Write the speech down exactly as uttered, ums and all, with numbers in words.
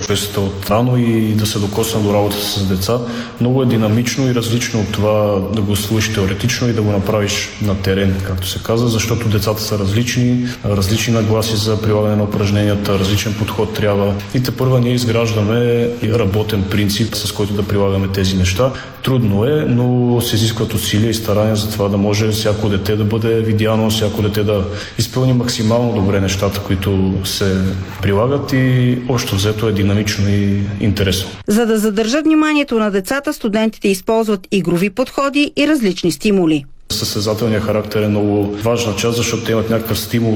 професията от рано и да се докосна до работа с деца. Много е динамично и различно от това да го слушаш теоретично и да го направиш на терен, както се казва, защото децата са различни, различни нагласи за прилагане на упражненията, различен подход трябва. И тепърва ние изграждаме работен принцип, с който да прилагаме тези неща. Трудно е, но се изискват усилия и старания за това да може всяко дете да бъде видяно, всяко дете да изпълни максимално добре нещата, които се прилагат и общо взето е динамично и интересно. За да задържат вниманието на децата, студентите използват игрови подходи и различни стимули. Състезателният характер е много важна част, защото те имат някакъв стимул